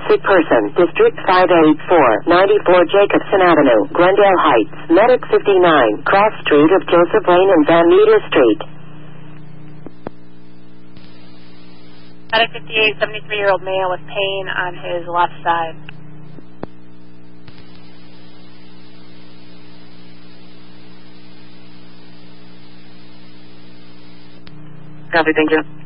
sick person, District 584, 94 Jacobson Avenue, Glendale Heights, Medic 59, Cross Street of Joseph Lane and Van Meter Street. Medic 58, 73-year-old male with pain on his left side. Copy, thank you.